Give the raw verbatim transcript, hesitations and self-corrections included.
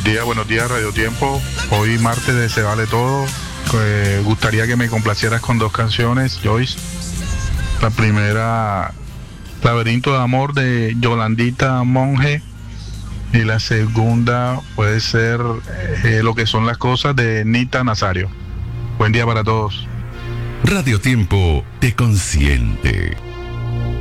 Buenos días, buenos días, Radio Tiempo. Hoy martes de Se Vale Todo. Eh, gustaría que me complacieras con dos canciones, Joyce. La primera, Laberinto de Amor de Yolandita Monge. Y la segunda puede ser eh, Lo que son las cosas de Nita Nazario. Buen día para todos. Radio Tiempo te consiente.